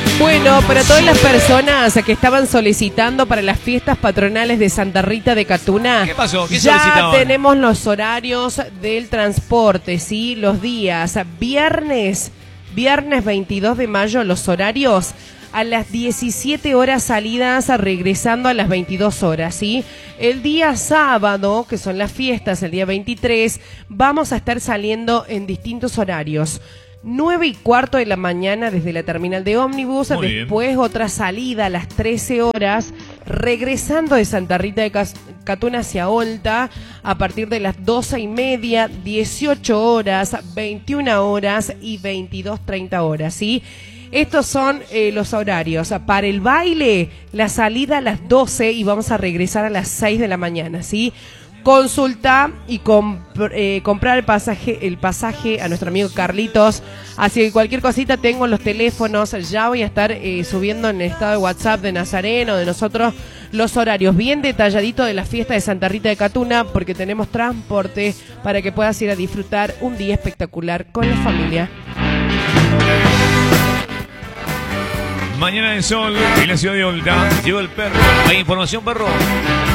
Bueno, para todas las personas que estaban solicitando para las fiestas patronales de Santa Rita de Catuna, ¿Qué pasó? ¿Qué ya solicitaban? tenemos los horarios del transporte, ¿sí? Los días, viernes 22 de mayo, los horarios a las 17 horas salidas, regresando a las 22 horas, ¿sí? El día sábado, que son las fiestas, el día 23, vamos a estar saliendo en distintos horarios. 9:15 de la mañana desde la terminal de ómnibus, Muy después bien. otra salida a las 13 horas, regresando de Santa Rita de Catuna hacia Olta a partir de las 12:30, 18 horas, 21 horas y 22:30 horas, ¿sí? Estos son los horarios. Para el baile, la salida a las 12 y vamos a regresar a las 6 de la mañana, ¿sí? Consulta y comprar el pasaje a nuestro amigo Carlitos. Así que cualquier cosita, tengo los teléfonos. Ya voy a estar subiendo en el estado de WhatsApp de Nazareno, de nosotros, los horarios bien detalladitos de la fiesta de Santa Rita de Catuna, porque tenemos transporte para que puedas ir a disfrutar un día espectacular con la familia. Mañana de sol en la ciudad de Olta. Llegó el perro. ¿Hay información, perro?